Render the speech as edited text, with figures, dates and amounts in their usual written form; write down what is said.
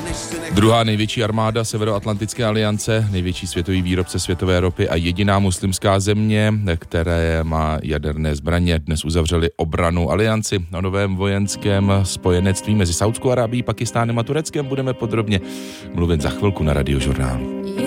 Druhá největší armáda Severoatlantické aliance, největší světový výrobce světové ropy a jediná muslimská země, které má jaderné zbraně, dnes uzavřeli obranu alianci. O novém vojenském spojenectví mezi Saudskou Arábií, Pakistánem a Tureckem budeme podrobně mluvit za chvilku na Radiožurnálu.